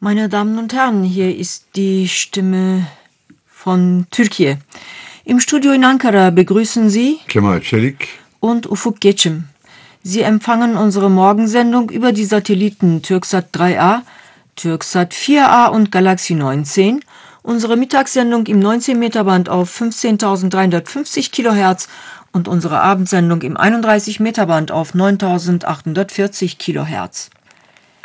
Meine Damen und Herren, hier ist die Stimme von Türkei. Im Studio in Ankara begrüßen Sie Kemal Çelik und Ufuk Geçim. Sie empfangen unsere Morgensendung über die Satelliten Türksat 3A, Türksat 4A und Galaxy 19, unsere Mittagssendung im 19-Meter-Band auf 15.350 kHz und unsere Abendsendung im 31-Meter-Band auf 9.840 kHz.